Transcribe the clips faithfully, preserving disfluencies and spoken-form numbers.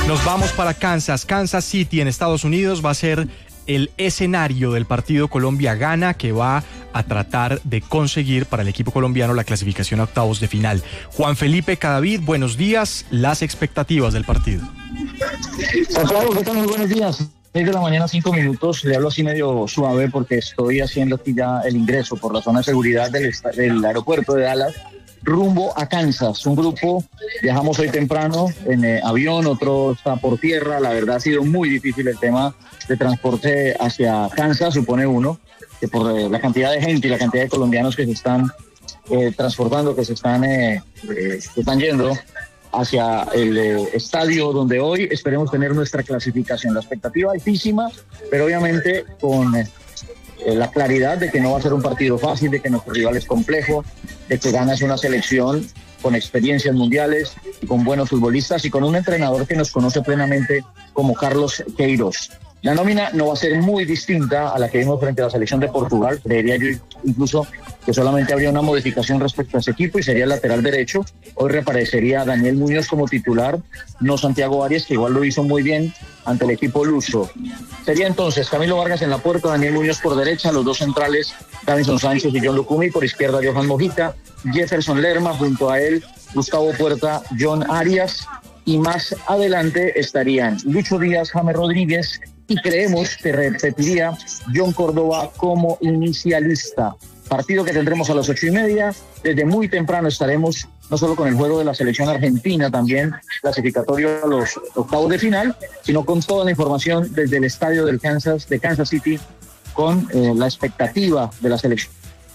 Nos vamos para Kansas. Kansas City en Estados Unidos va a ser el escenario del partido Colombia-Ghana, que va a tratar de conseguir para el equipo colombiano la clasificación a octavos de final. Juan Felipe Cadavid, buenos días. Las expectativas del partido. Santiago, ¿qué tal? Muy buenos días. seis de la mañana, cinco minutos. Le hablo así medio suave porque estoy haciendo aquí ya el ingreso por la zona de seguridad del, del aeropuerto de Dallas, rumbo a Kansas. Un grupo, viajamos hoy temprano en eh, avión, otro está por tierra. La verdad ha sido muy difícil el tema de transporte hacia Kansas, supone uno, que por eh, la cantidad de gente y la cantidad de colombianos que se están eh, transportando, que se están, eh, eh, que están yendo hacia el eh, estadio donde hoy esperemos tener nuestra clasificación. La expectativa altísima, pero obviamente con eh, la claridad de que no va a ser un partido fácil, de que nuestro rival es complejo, de que Ghana es una selección con experiencias mundiales, con buenos futbolistas y con un entrenador que nos conoce plenamente como Carlos Queiroz. La nómina no va a ser muy distinta a la que vimos frente a la selección de Portugal. Creería yo incluso que solamente habría una modificación respecto a ese equipo y sería el lateral derecho. Hoy reaparecería Daniel Muñoz como titular, no Santiago Arias, que igual lo hizo muy bien ante el equipo luso. Sería entonces Camilo Vargas en la puerta, Daniel Muñoz por derecha, los dos centrales, Davinson Sánchez y John Lucumi, por izquierda Johan Mojita, Jefferson Lerma, junto a él Gustavo Puerta, John Arias, y más adelante estarían Lucho Díaz, James Rodríguez, y creemos que repetiría John Córdoba como inicialista. Partido que tendremos a las ocho y media. Desde muy temprano estaremos no solo con el juego de la selección argentina, también clasificatorio a los octavos de final, sino con toda la información desde el estadio del Kansas, de Kansas City, con eh, la expectativa de la selección.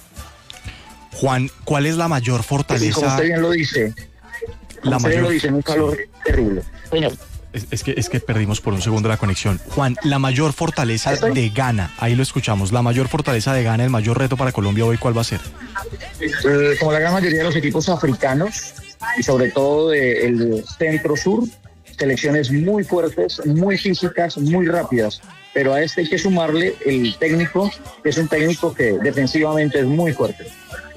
Juan, ¿cuál es la mayor fortaleza? Sí, como usted bien lo dice, como la usted mayor... bien lo dice, un calor terrible. Señor. Es, es, que, es que perdimos por un segundo la conexión. Juan, la mayor fortaleza de Ghana, ahí lo escuchamos, la mayor fortaleza de Ghana, el mayor reto para Colombia hoy, ¿cuál va a ser? Eh, como la gran mayoría de los equipos africanos, y sobre todo del centro-sur, selecciones muy fuertes, muy físicas, muy rápidas. Pero a este hay que sumarle el técnico, que es un técnico que defensivamente es muy fuerte.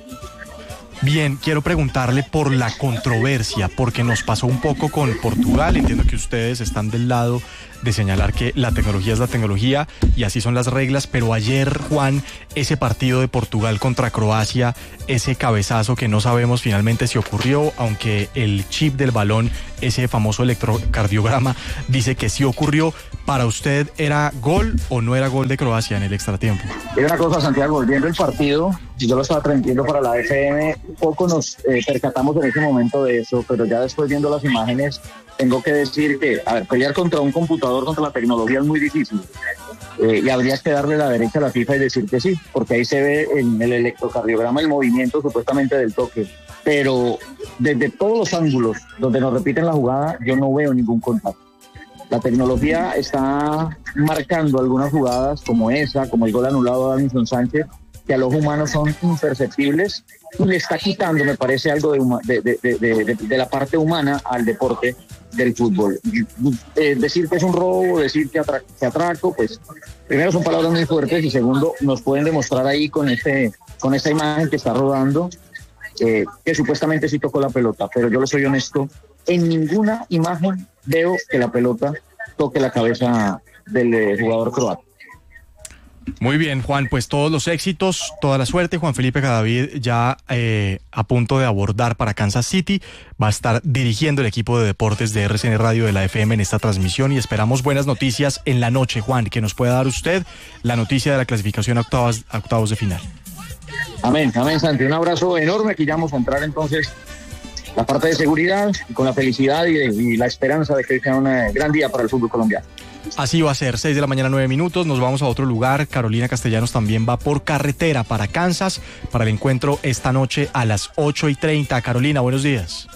Bien, quiero preguntarle por la controversia, porque nos pasó un poco con Portugal. Entiendo que ustedes están del lado de señalar que la tecnología es la tecnología y así son las reglas, pero ayer, Juan, ese partido de Portugal contra Croacia, ese cabezazo que no sabemos finalmente si ocurrió, aunque el chip del balón, ese famoso electrocardiograma, dice que sí ocurrió. ¿Para usted era gol o no era gol de Croacia en el extratiempo? Era una cosa, Santiago, viendo el partido, yo lo estaba transmitiendo para la F M, poco nos eh, percatamos en ese momento de eso, pero ya después viendo las imágenes, tengo que decir que, a ver, pelear contra un computador, contra la tecnología es muy difícil. Eh, y habría que darle la derecha a la FIFA y decir que sí, porque ahí se ve en el electrocardiograma el movimiento supuestamente del toque. Pero desde todos los ángulos donde nos repiten la jugada, yo no veo ningún contacto. La tecnología está marcando algunas jugadas como esa, como el gol anulado a Davinson Sánchez, que al ojo humano son imperceptibles y le está quitando, me parece, algo de, de, de, de, de, de la parte humana al deporte del fútbol. Eh, decir que es un robo, decir que, atra que atraco, pues primero son palabras muy fuertes y segundo nos pueden demostrar ahí con, este, con esta imagen que está rodando eh, que supuestamente sí tocó la pelota, pero yo le soy honesto, en ninguna imagen veo que la pelota toque la cabeza del eh, jugador croata. Muy bien, Juan, pues todos los éxitos, toda la suerte. Juan Felipe Cadavid ya eh, a punto de abordar para Kansas City, va a estar dirigiendo el equipo de deportes de R C N Radio de la F M en esta transmisión y esperamos buenas noticias en la noche, Juan, que nos pueda dar usted la noticia de la clasificación a octavos, a octavos de final. Amén, amén, Santi, un abrazo enorme, aquí ya vamos a entrar entonces la parte de seguridad, con la felicidad y, y la esperanza de que hoy sea un gran día para el fútbol colombiano. Así va a ser, seis de la mañana, nueve minutos, nos vamos a otro lugar. Carolina Castellanos también va por carretera para Kansas, para el encuentro esta noche a las ocho y treinta. Carolina, buenos días.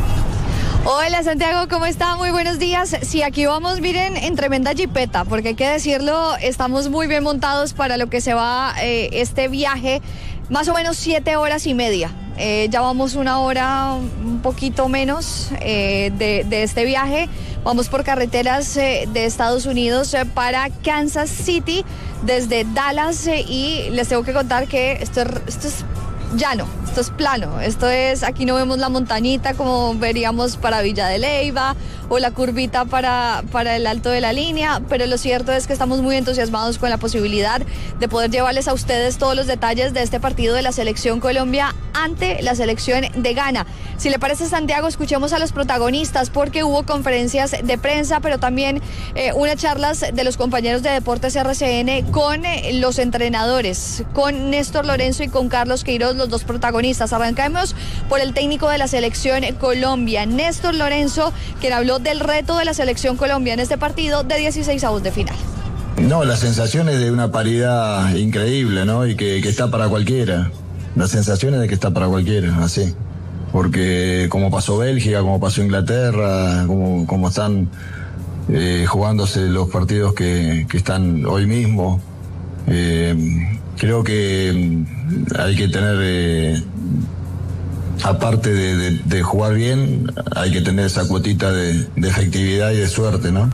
Hola Santiago, ¿cómo está? Muy buenos días. Sí, aquí vamos, miren, en tremenda jipeta, porque hay que decirlo, estamos muy bien montados para lo que se va eh, este viaje, más o menos siete horas y media. Eh, ya vamos una hora, un poquito menos eh, de, de este viaje. Vamos por carreteras eh, de Estados Unidos eh, para Kansas City desde Dallas eh, y les tengo que contar que esto, esto es llano, esto es plano, esto es, aquí no vemos la montañita como veríamos para Villa de Leyva o la curvita para, para el alto de la línea, pero lo cierto es que estamos muy entusiasmados con la posibilidad de poder llevarles a ustedes todos los detalles de este partido de la Selección Colombia ante la Selección de Ghana. Si le parece, Santiago, escuchemos a los protagonistas, porque hubo conferencias de prensa, pero también eh, unas charlas de los compañeros de Deportes R C N con eh, los entrenadores, con Néstor Lorenzo y con Carlos Queiroz, los dos protagonistas. Arrancamos por el técnico de la Selección Colombia, Néstor Lorenzo, quien habló del reto de la Selección Colombia en este partido de dieciséis avos de final. No, la sensación es de una paridad increíble, ¿no? Y que, que está para cualquiera. La sensación es de que está para cualquiera, así. Porque como pasó Bélgica, como pasó Inglaterra, como, como están eh, jugándose los partidos que, que están hoy mismo, eh, creo que hay que tener, eh, aparte de, de, de jugar bien, hay que tener esa cuotita de, de efectividad y de suerte, ¿no?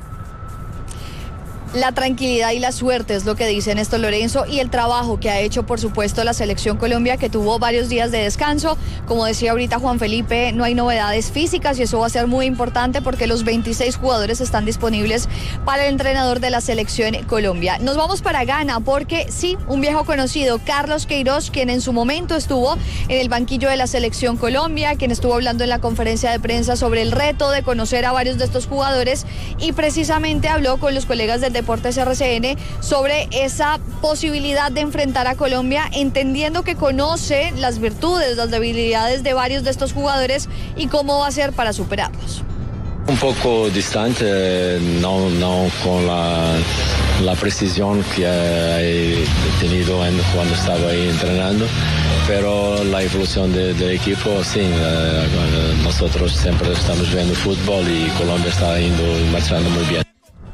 La tranquilidad y la suerte es lo que dice Néstor Lorenzo, y el trabajo que ha hecho, por supuesto, la Selección Colombia, que tuvo varios días de descanso. Como decía ahorita Juan Felipe, no hay novedades físicas y eso va a ser muy importante porque los veintiséis jugadores están disponibles para el entrenador de la Selección Colombia. Nos vamos para Ghana porque sí, un viejo conocido, Carlos Queiroz, quien en su momento estuvo en el banquillo de la Selección Colombia, quien estuvo hablando en la conferencia de prensa sobre el reto de conocer a varios de estos jugadores, y precisamente habló con los colegas del Deportes R C N sobre esa posibilidad de enfrentar a Colombia, entendiendo que conoce las virtudes, las debilidades de varios de estos jugadores y cómo va a ser para superarlos. Un poco distante, no, no con la, la precisión que he tenido en, cuando estaba ahí entrenando, pero la evolución de, del equipo, sí, eh, nosotros siempre estamos viendo fútbol y Colombia está yendo marchando muy bien.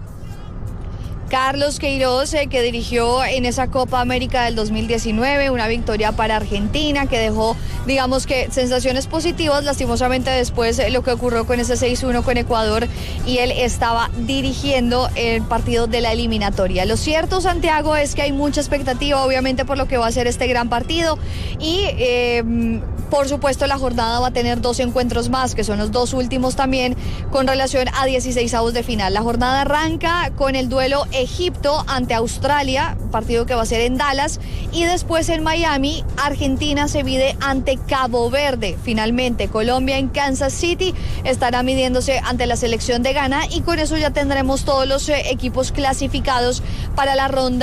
Carlos Queiroz, eh, que dirigió en esa Copa América del dos mil diecinueve, una victoria para Argentina que dejó, digamos que, sensaciones positivas. Lastimosamente después eh, lo que ocurrió con ese seis uno con Ecuador, y él estaba dirigiendo el partido de la eliminatoria. Lo cierto, Santiago, es que hay mucha expectativa, obviamente, por lo que va a ser este gran partido, y eh, por supuesto la jornada va a tener dos encuentros más, que son los dos últimos también, con relación a dieciséis avos de final. La jornada arranca con el duelo Egipto ante Australia, partido que va a ser en Dallas, y después en Miami, Argentina se mide ante Cabo Verde. Finalmente, Colombia en Kansas City estará midiéndose ante la Selección de Ghana, y con eso ya tendremos todos los eh, equipos clasificados para la ronda